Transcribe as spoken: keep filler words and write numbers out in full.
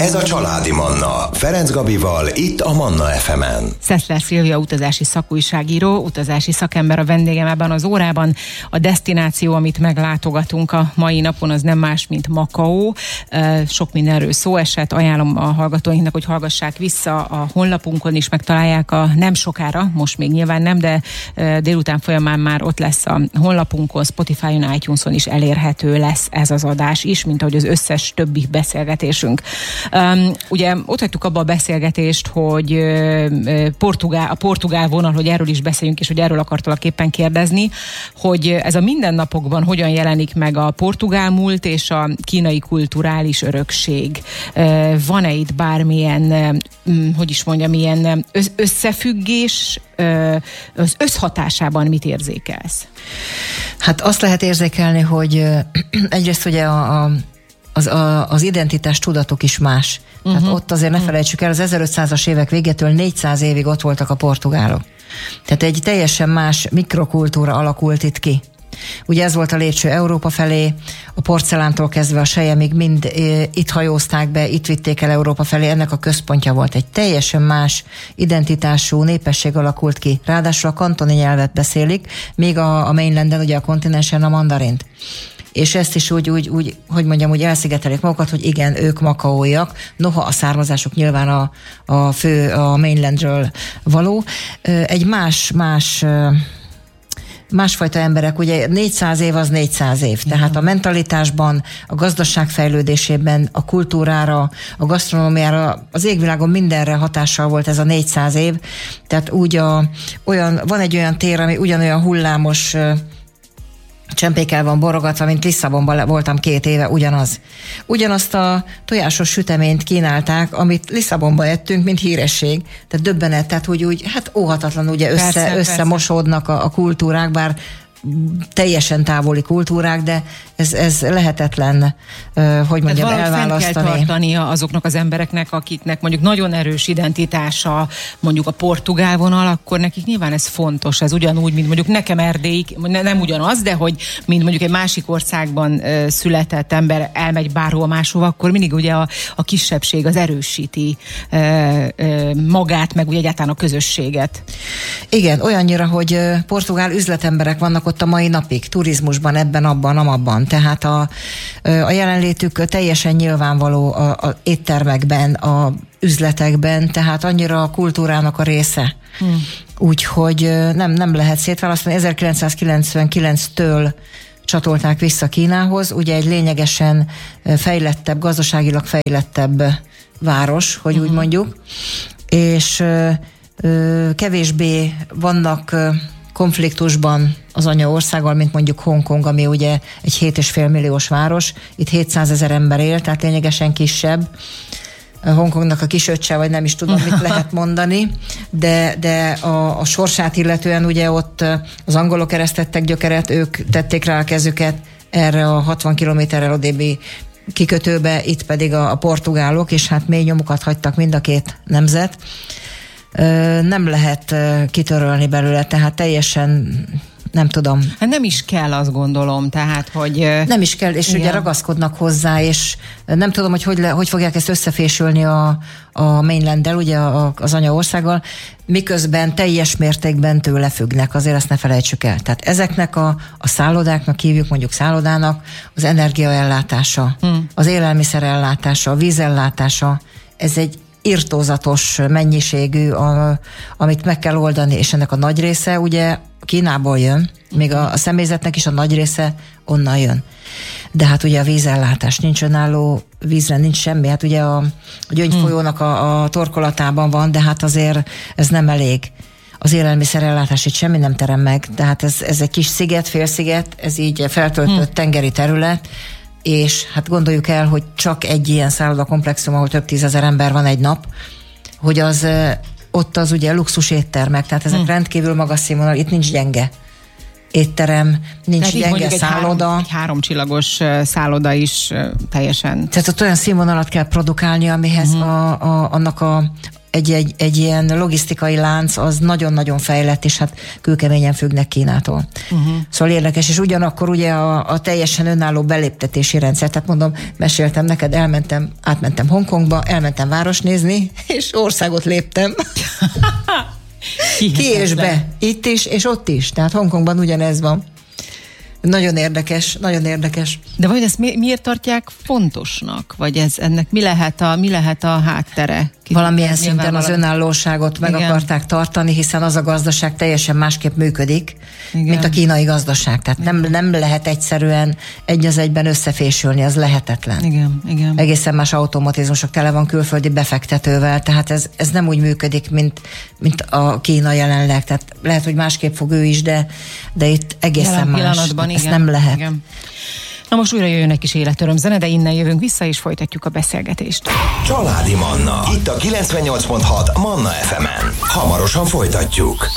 Ez a Családi Manna. Ferenc Gabival, itt a Manna ef emen. Szeszler Szilvia utazási szakújságíró, utazási szakember a vendégem ebben az órában. A desztináció, amit meglátogatunk a mai napon, az nem más, mint Makao. Sok mindenről szó esett. Ajánlom a hallgatóinknak, hogy hallgassák vissza a honlapunkon is, megtalálják a nem sokára, most még nyilván nem, de délután folyamán már ott lesz a honlapunkon, Spotify-on, iTunes-on is elérhető lesz ez az adás is, mint ahogy az összes többi beszélgetésünk. Um, ugye ott hagytuk abba a beszélgetést, hogy uh, portugál, a portugál vonal, hogy erről is beszéljünk, és hogy erről akartalak éppen kérdezni, hogy ez a mindennapokban hogyan jelenik meg a portugál múlt és a kínai kulturális örökség. Uh, van-e itt bármilyen, um, hogy is mondjam, ilyen összefüggés, uh, az összhatásában mit érzékelsz? Hát azt lehet érzékelni, hogy egyrészt ugye a, a Az, a, az identitás tudatok is más. Uh-huh. Tehát ott azért ne felejtsük el, az ezerötszázas évek végétől négyszáz évig ott voltak a portugálok. Tehát egy teljesen más mikrokultúra alakult itt ki. Ugye ez volt a lépcső Európa felé, a porcelántól kezdve a selyemig mind e, itt hajózták be, itt vitték el Európa felé, ennek a központja volt. Egy teljesen más identitású népesség alakult ki. Ráadásul a kantoni nyelvet beszélik, még a, a mainlanden, ugye a kontinensen a mandarint. És ezt is úgy, úgy, úgy, hogy mondjam, úgy elszigetelik magukat, hogy igen, ők makaóiak, noha a származásuk nyilván a, a fő, a mainlandről való. Egy más, más, másfajta emberek, ugye négyszáz év az négyszáz év, tehát a mentalitásban, a gazdaság fejlődésében, a kultúrára, a gasztronómiára, az égvilágon mindenre hatással volt ez a négyszáz év, tehát úgy a, olyan, van egy olyan tér, ami ugyanolyan hullámos, csempékkel van borogatva, mint Lisszabonban voltam két éve, ugyanaz. Ugyanazt a tojásos süteményt kínálták, amit Lisszabonban ettünk, mint híresség. Tehát döbbenet, tehát úgy, úgy hát óhatatlan ugye össze, persze, összemosódnak a, a kultúrák, bár teljesen távoli kultúrák, de ez, ez lehetetlen, hogy mondjam, elválasztani. Fent kell tartania azoknak az embereknek, akiknek mondjuk nagyon erős identitása, mondjuk a portugál vonal, akkor nekik nyilván ez fontos, ez ugyanúgy, mint mondjuk nekem Erdély, nem ugyanaz, de hogy mint mondjuk egy másik országban született ember elmegy bárhol máshova, akkor mindig ugye a, a kisebbség az erősíti magát, meg ugye egyáltalán a közösséget. Igen, olyannyira, hogy portugál üzletemberek vannak ott a mai napig, turizmusban, ebben, abban, amabban. Tehát a, a jelenlétük teljesen nyilvánvaló a, a éttermekben, a üzletekben, tehát annyira a kultúrának a része. Hmm. Úgyhogy nem, nem lehet szétválasztani. ezerkilencszázkilencvenkilenctől csatolták vissza Kínához, ugye egy lényegesen fejlettebb, gazdaságilag fejlettebb város, hogy hmm. úgy mondjuk, és ö, kevésbé vannak konfliktusban az anyaországgal, mint mondjuk Hongkong, ami ugye egy hét és fél milliós város. Itt hétszázezer ember él, tehát lényegesen kisebb. Hongkongnak a kisöccse, vagy nem is tudom, mit lehet mondani, de, de a, a sorsát illetően ugye ott az angolok eresztettek gyökeret, ők tették rá a kezüket erre a hatvan kilométerrel odébbi kikötőbe, itt pedig a, a portugálok, és hát mély nyomukat hagytak mind a két nemzet. Nem lehet kitörölni belőle, tehát teljesen nem tudom. Hát nem is kell, azt gondolom, tehát, hogy... Nem is kell, és igen. Ugye ragaszkodnak hozzá, és nem tudom, hogy hogy, le, hogy fogják ezt összefésülni a, a mainlanddel, ugye az anyaországgal, miközben teljes mértékben tőle függnek, azért ezt ne felejtsük el. Tehát ezeknek a, a szállodáknak hívjuk, mondjuk szállodának, az energiaellátása, hmm. az élelmiszerellátása, a vízellátása, ez egy irtózatos mennyiségű, a, amit meg kell oldani, és ennek a nagy része ugye Kínából jön, még a, a személyzetnek is a nagy része onnan jön. De hát ugye a vízellátás nincs, önálló vízre nincs semmi, hát ugye a, a Gyöngyfolyónak a, a torkolatában van, de hát azért ez nem elég. Az élelmiszerellátás itt semmi nem terem meg, tehát ez, ez egy kis sziget, félsziget, ez így feltöltött hmm. tengeri terület, és hát gondoljuk el, hogy csak egy ilyen szállodakomplexum, ahol több tízezer ember van egy nap, hogy az ott az ugye luxus éttermek, tehát ezek hmm. rendkívül magas színvonal, itt nincs gyenge étterem, nincs tehát gyenge szálloda. Egy, három, egy háromcsillagos szálloda is teljesen... Tehát ott olyan színvonalat kell produkálni, amihez hmm. a, a, annak a egy, egy, egy ilyen logisztikai lánc az nagyon-nagyon fejlett, és hát kőkeményen függnek Kínától. Uh-huh. Szóval érdekes, és ugyanakkor ugye a, a teljesen önálló beléptetési rendszer, tehát mondom, meséltem neked, elmentem, átmentem Hongkongba, elmentem város nézni, és országot léptem. Ki és be. Itt is, és ott is. Tehát Hongkongban ugyanez van. Nagyon érdekes, nagyon érdekes. De vagy ezt mi, miért tartják fontosnak? Vagy ez, ennek mi lehet a, mi lehet a háttere? Valamilyen szinten az önállóságot meg Igen. akarták tartani, hiszen az a gazdaság teljesen másképp működik, Igen. mint a kínai gazdaság. Tehát nem, nem lehet egyszerűen egy az egyben összefésülni, az lehetetlen. Igen, Igen. Egészen más automatizmusok, tele van külföldi befektetővel, tehát ez, ez nem úgy működik, mint, mint a Kína jelenleg. Tehát lehet, hogy másképp fog ő is, de, de itt egészen Jelen más. Ezt igen. nem lehet. Igen. Na most újra jöjjön egy kis életörömzene, de innen jövünk vissza, és folytatjuk a beszélgetést. Családi Manna. Itt a kilencvennyolc pont hat Manna ef emen. Hamarosan folytatjuk.